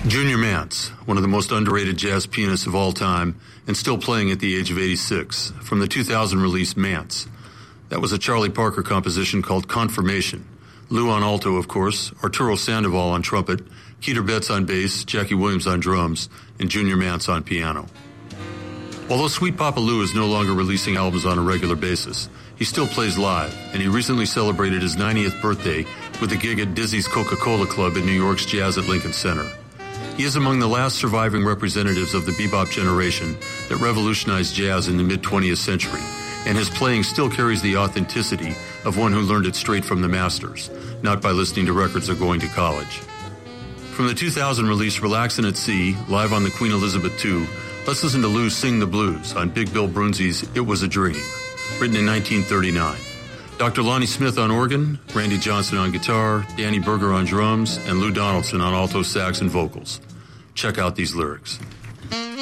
Junior Mance, one of the most underrated jazz pianists of all time, and still playing at the age of 86, from the 2000 release Mance. That was a Charlie Parker composition called Confirmation. Lou on alto, of course, Arturo Sandoval on trumpet, Keter Betts on bass, Jackie Williams on drums, and Junior Mance on piano. Although Sweet Papa Lou is no longer releasing albums on a regular basis, he still plays live, and he recently celebrated his 90th birthday with a gig at Dizzy's Coca-Cola Club in New York's Jazz at Lincoln Center. He is among the last surviving representatives of the bebop generation that revolutionized jazz in the mid-20th century, and his playing still carries the authenticity of one who learned it straight from the masters, not by listening to records or going to college. From the 2000 release Relaxin' at Sea, live on the Queen Elizabeth II, let's listen to Lou sing the blues on Big Bill Brunzi's It Was a Dream, written in 1939. Dr. Lonnie Smith on organ, Randy Johnson on guitar, Danny Berger on drums, and Lou Donaldson on alto sax and vocals. Check out these lyrics.